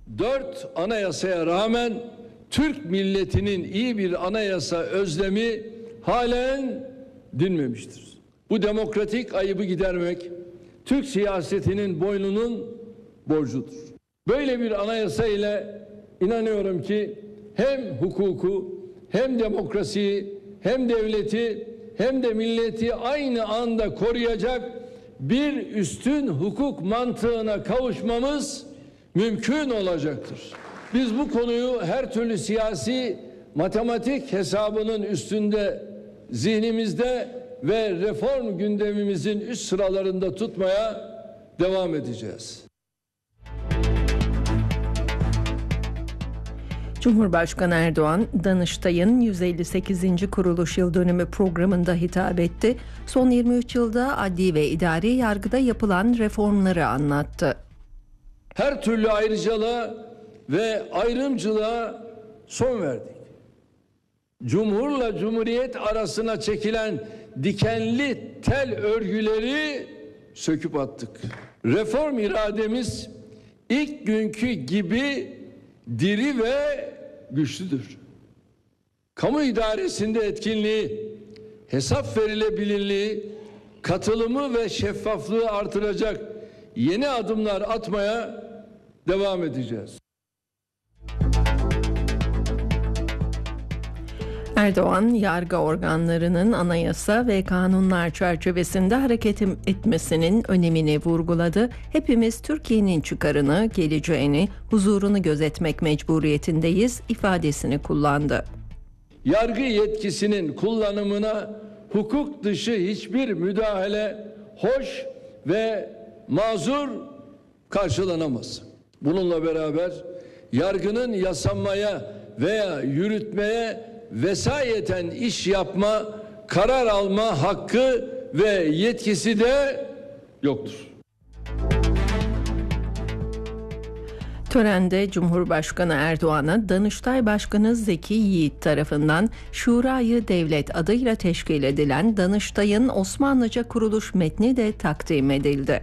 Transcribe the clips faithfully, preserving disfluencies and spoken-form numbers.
Dört anayasaya rağmen Türk milletinin iyi bir anayasa özlemi halen dinmemiştir. Bu demokratik ayıbı gidermek Türk siyasetinin boynunun borcudur. Böyle bir anayasa ile inanıyorum ki hem hukuku, hem demokrasiyi, hem devleti, hem de milleti aynı anda koruyacak bir üstün hukuk mantığına kavuşmamız mümkün olacaktır. Biz bu konuyu her türlü siyasi matematik hesabının üstünde, zihnimizde ve reform gündemimizin üst sıralarında tutmaya devam edeceğiz. Cumhurbaşkanı Erdoğan, Danıştay'ın yüz elli sekizinci kuruluş yıl dönümü programında hitap etti. Son yirmi üç yılda adli ve idari yargıda yapılan reformları anlattı. Her türlü ayrıcalığa ve ayrımcılığa son verdik. Cumhurla Cumhuriyet arasına çekilen dikenli tel örgüleri söküp attık. Reform irademiz ilk günkü gibi diri ve güçlüdür. Kamu idaresinde etkinliği, hesap verilebilirliği, katılımı ve şeffaflığı artıracak yeni adımlar atmaya devam edeceğiz. Erdoğan, yargı organlarının anayasa ve kanunlar çerçevesinde hareket etmesinin önemini vurguladı. Hepimiz Türkiye'nin çıkarını, geleceğini, huzurunu gözetmek mecburiyetindeyiz ifadesini kullandı. Yargı yetkisinin kullanımına hukuk dışı hiçbir müdahale hoş ve mazur karşılanamaz. Bununla beraber yargının yasamaya veya yürütmeye vesayeten iş yapma, karar alma hakkı ve yetkisi de yoktur. Törende Cumhurbaşkanı Erdoğan'a Danıştay Başkanı Zeki Yiğit tarafından Şurayı Devlet adıyla teşkil edilen Danıştay'ın Osmanlıca kuruluş metni de takdim edildi.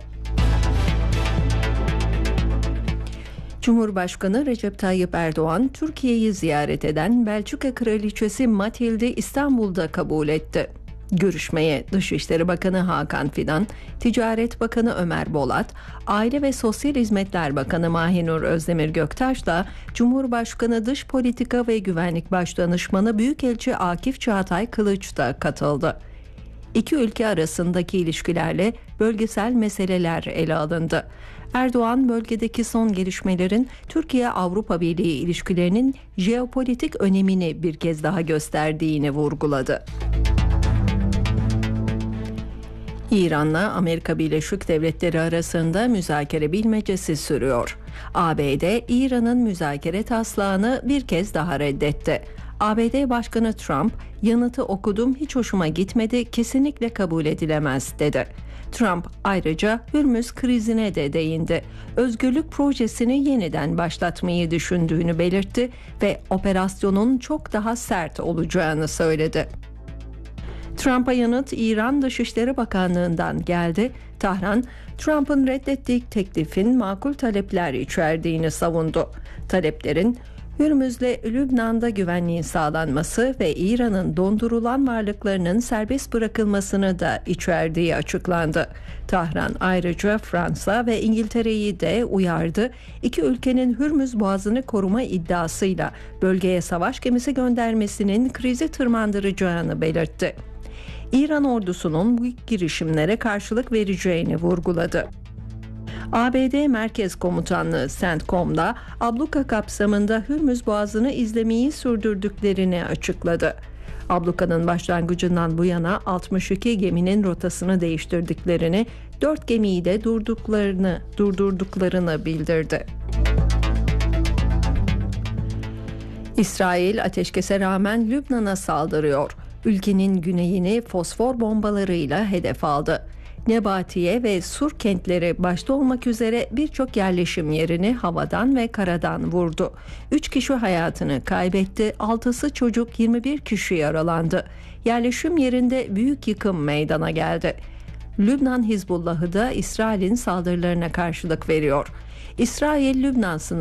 Cumhurbaşkanı Recep Tayyip Erdoğan, Türkiye'yi ziyaret eden Belçika Kraliçesi Matild'i İstanbul'da kabul etti. Görüşmeye Dışişleri Bakanı Hakan Fidan, Ticaret Bakanı Ömer Bolat, Aile ve Sosyal Hizmetler Bakanı Mahinur Özdemir Göktaş'la Cumhurbaşkanı Dış Politika ve Güvenlik Başdanışmanı Büyükelçi Akif Çağatay Kılıç da katıldı. İki ülke arasındaki ilişkilerle bölgesel meseleler ele alındı. Erdoğan, bölgedeki son gelişmelerin Türkiye-Avrupa Birliği ilişkilerinin jeopolitik önemini bir kez daha gösterdiğini vurguladı. İran'la Amerika Birleşik Devletleri arasında müzakere bilmecesi sürüyor. A B D, İran'ın müzakere taslağını bir kez daha reddetti. A B D Başkanı Trump, yanıtı okudum, hiç hoşuma gitmedi, kesinlikle kabul edilemez dedi. Trump ayrıca Hürmüz krizine de değindi. Özgürlük projesini yeniden başlatmayı düşündüğünü belirtti ve operasyonun çok daha sert olacağını söyledi. Trump'a yanıt İran Dışişleri Bakanlığı'ndan geldi. Tahran, Trump'ın reddettiği teklifin makul talepler içerdiğini savundu. Taleplerin Hürmüz'le Lübnan'da güvenliğin sağlanması ve İran'ın dondurulan varlıklarının serbest bırakılmasını da içerdiği açıklandı. Tahran ayrıca Fransa ve İngiltere'yi de uyardı. İki ülkenin Hürmüz Boğazı'nı koruma iddiasıyla bölgeye savaş gemisi göndermesinin krizi tırmandıracağını belirtti. İran ordusunun bu girişimlere karşılık vereceğini vurguladı. A B D Merkez Komutanlığı CENTCOM'da abluka kapsamında Hürmüz Boğazı'nı izlemeyi sürdürdüklerini açıkladı. Ablukanın başlangıcından bu yana altmış iki geminin rotasını değiştirdiklerini, dört gemiyi de durduklarını, durdurduklarını bildirdi. İsrail ateşkese rağmen Lübnan'a saldırıyor. Ülkenin güneyini fosfor bombalarıyla hedef aldı. Nebatiye ve Sur kentleri başta olmak üzere birçok yerleşim yerini havadan ve karadan vurdu. üç kişi hayatını kaybetti, altısı çocuk, yirmi bir kişi yaralandı. Yerleşim yerinde büyük yıkım meydana geldi. Lübnan Hizbullah'ı da İsrail'in saldırılarına karşılık veriyor. İsrail, Lübnan sınırı